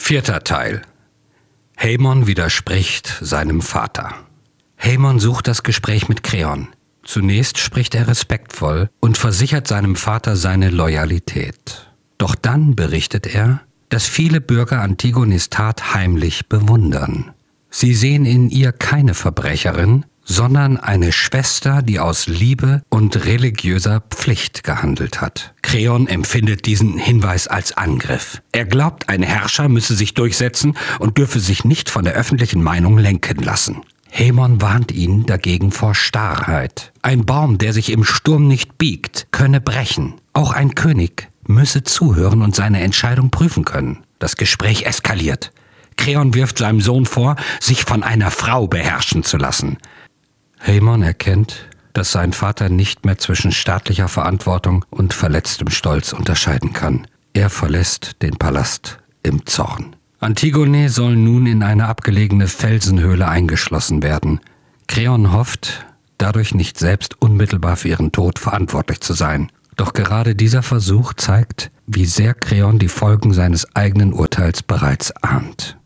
4. Teil. Haemon widerspricht seinem Vater. Haemon sucht das Gespräch mit Kreon. Zunächst spricht er respektvoll und versichert seinem Vater seine Loyalität. Doch dann berichtet er, dass viele Bürger Antigones Tat heimlich bewundern. Sie sehen in ihr keine Verbrecherin, sondern eine Schwester, die aus Liebe und religiöser Pflicht gehandelt hat. Kreon empfindet diesen Hinweis als Angriff. Er glaubt, ein Herrscher müsse sich durchsetzen und dürfe sich nicht von der öffentlichen Meinung lenken lassen. Haemon warnt ihn dagegen vor Starrheit. Ein Baum, der sich im Sturm nicht biegt, könne brechen. Auch ein König müsse zuhören und seine Entscheidung prüfen können. Das Gespräch eskaliert. Kreon wirft seinem Sohn vor, sich von einer Frau beherrschen zu lassen. Haemon erkennt, dass sein Vater nicht mehr zwischen staatlicher Verantwortung und verletztem Stolz unterscheiden kann. Er verlässt den Palast im Zorn. Antigone soll nun in eine abgelegene Felsenhöhle eingeschlossen werden. Kreon hofft, dadurch nicht selbst unmittelbar für ihren Tod verantwortlich zu sein. Doch gerade dieser Versuch zeigt, wie sehr Kreon die Folgen seines eigenen Urteils bereits ahnt.